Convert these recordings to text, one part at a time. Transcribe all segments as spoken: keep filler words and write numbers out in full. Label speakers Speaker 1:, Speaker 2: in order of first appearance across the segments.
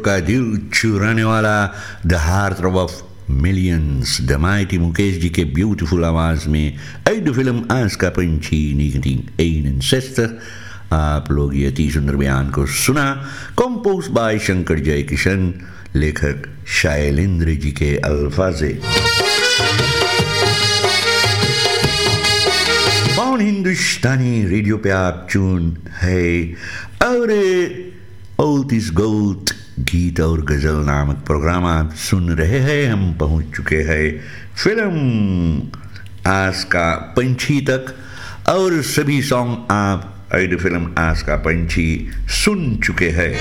Speaker 1: का दिल चुराने वाला the heart of millions the mighty Mukesh ji के ब्यूटीफुल आवाज में uit फिल्म आस का पंछी negentien eenenzestig। आप लोग ये अति सुंदर बयान को सुना, कंपोज बाय शंकर जयकिशन, लेखक शैलेंद्र जी के अल्फाजे। पवन हिंदुस्तानी रेडियो पे आप चून है और ओल्ड इज गोल्ड गीत और गजल नामक प्रोग्राम आप सुन रहे हैं। हम पहुंच चुके हैं फिल्म आस का पंछी तक और सभी सॉन्ग आप आइड फिल्म आस का पंछी सुन चुके हैं।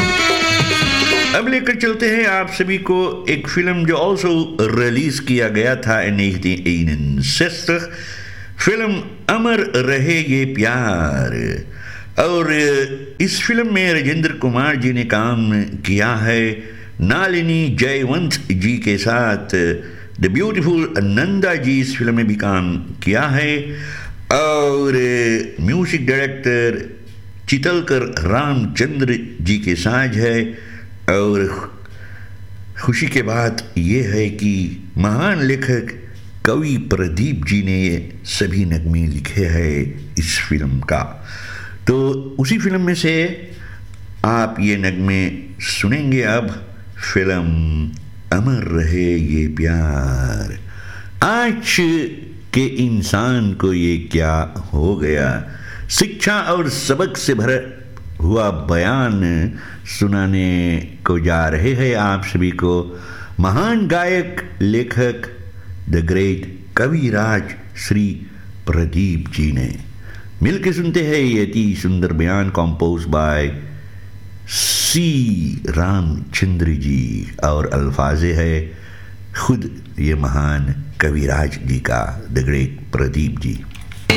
Speaker 1: अब लेकर चलते हैं आप सभी को एक फिल्म जो ऑल्सो रिलीज किया गया था इन negentien eenenzestig, फिल्म अमर रहे ये प्यार। और इस फिल्म में राजेंद्र कुमार जी ने काम किया है नालिनी जयवंत जी के साथ। द ब्यूटीफुल नंदा जी इस फिल्म में भी काम किया है और म्यूजिक डायरेक्टर चितलकर रामचंद्र जी के साथ है। और खुशी के बात यह है कि महान लेखक कवि प्रदीप जी ने सभी नगमे लिखे हैं इस फिल्म का। तो उसी फिल्म में से आप ये नगमे सुनेंगे अब। फिल्म अमर रहे ये प्यार। आज के इंसान को ये क्या हो गया, शिक्षा और सबक से भरा हुआ बयान सुनाने को जा रहे हैं आप सभी को महान गायक लेखक द ग्रेट कविराज श्री प्रदीप जी ने। मिलके सुनते हैं ये अति सुंदर बयान कंपोज बाय सी रामचंद्र जी और अल्फाजे है खुद ये महान कविराज जी का, द ग्रेट प्रदीप जी।